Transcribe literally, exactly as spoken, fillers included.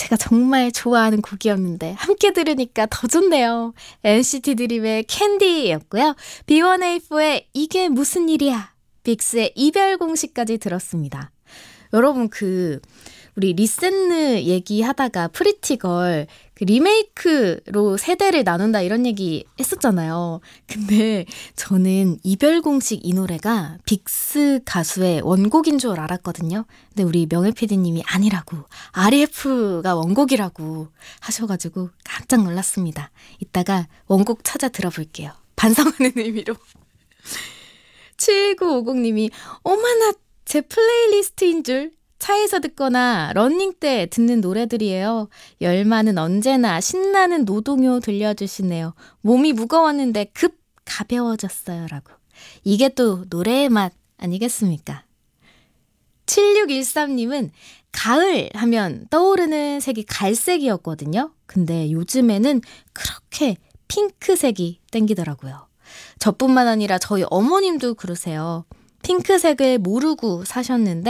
제가 정말 좋아하는 곡이었는데 함께 들으니까 더 좋네요. 엔시티 드림의 캔디였고요. 비원에이포의 이게 무슨 일이야. 빅스의 이별 공식까지 들었습니다. 여러분 그 우리 리센느 얘기하다가 프리티걸 그 리메이크로 세대를 나눈다 이런 얘기 했었잖아요. 근데 저는 이별 공식 이 노래가 빅스 가수의 원곡인 줄 알았거든요. 근데 우리 명예 피디님이 아니라고 알이에프가 원곡이라고 하셔가지고 깜짝 놀랐습니다. 이따가 원곡 찾아 들어볼게요. 반성하는 의미로. 칠구오공님이 어머나 제 플레이리스트인 줄 차에서 듣거나 러닝 때 듣는 노래들이에요. 열만은 언제나 신나는 노동요 들려주시네요. 몸이 무거웠는데 급 가벼워졌어요. 라고. 이게 또 노래의 맛 아니겠습니까? 칠육일삼님은 가을 하면 떠오르는 색이 갈색이었거든요. 근데 요즘에는 그렇게 핑크색이 땡기더라고요. 저뿐만 아니라 저희 어머님도 그러세요. 핑크색을 모르고 사셨는데